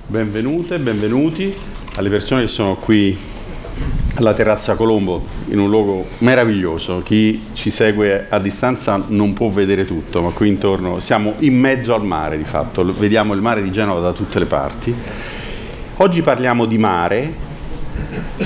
Benvenute, benvenuti alle persone che sono qui alla Terrazza Colombo, in un luogo meraviglioso. Chi ci segue a distanza non può vedere tutto, ma qui intorno siamo in mezzo al mare di fatto, vediamo il mare di Genova da tutte le parti. Oggi parliamo di mare,